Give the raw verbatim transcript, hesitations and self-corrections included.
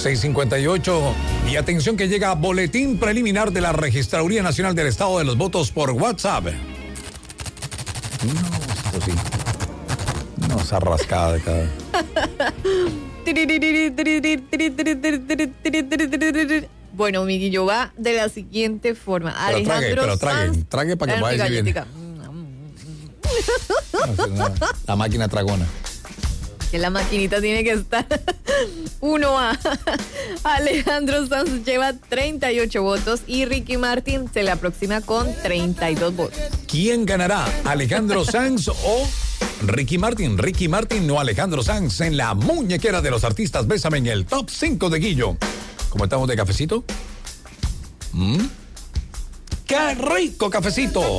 seis cincuenta y ocho. Y atención que llega boletín preliminar de la Registraduría Nacional del Estado de los Votos por WhatsApp. No, esto sí. No, esa rascada de cada... Bueno, Miguillo, va de la siguiente forma. Pero Alejandro trague, pero trague, Sanz, trague para que Dame vaya mi bien. galletica. No, la máquina tragona. Que la maquinita tiene que estar. uno A. Alejandro Sanz lleva treinta y ocho votos y Ricky Martin se le aproxima con treinta y dos votos. ¿Quién ganará? ¿Alejandro Sanz o Ricky Martin? Ricky Martin o Alejandro Sanz en la muñequera de los artistas. Bésame en el top cinco de Guillo. ¿Cómo estamos de cafecito? ¿Mm? ¡Qué rico cafecito!